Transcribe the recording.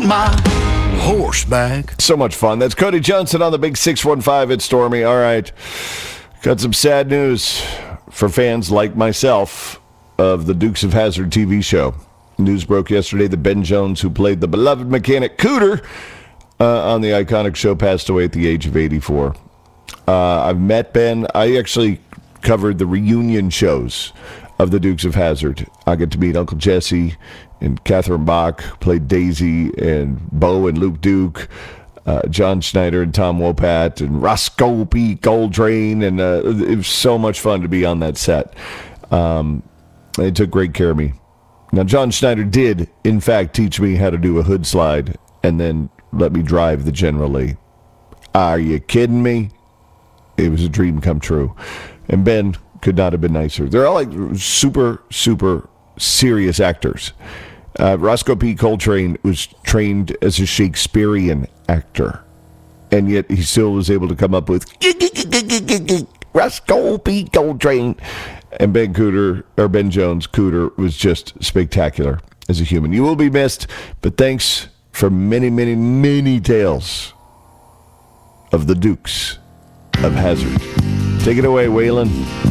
my horseback. So much fun. That's Cody Johnson on the big 615 at Stormy. All right. Got some sad news for fans like myself of the Dukes of Hazzard TV show. News broke yesterday that Ben Jones, who played the beloved mechanic Cooter on the iconic show, passed away at the age of 84. I've met Ben. I actually covered the reunion shows of the Dukes of Hazzard. I get to meet Uncle Jesse and Catherine Bach, played Daisy, and Bo and Luke Duke, John Schneider and Tom Wopat, and Roscoe P. Coltrane, and it was so much fun to be on that set. They took great care of me. Now, John Schneider did, in fact, teach me how to do a hood slide and then let me drive the General Lee. Are you kidding me? It was a dream come true. And Ben could not have been nicer. They're all like super, super serious actors. Roscoe P. Coltrane was trained as a Shakespearean actor, and yet he still was able to come up with Roscoe P. Coltrane. And Ben Jones, Cooter, was just spectacular as a human. You will be missed, but thanks for many, many, many tales of the Dukes of Hazzard. Take it away, Waylon.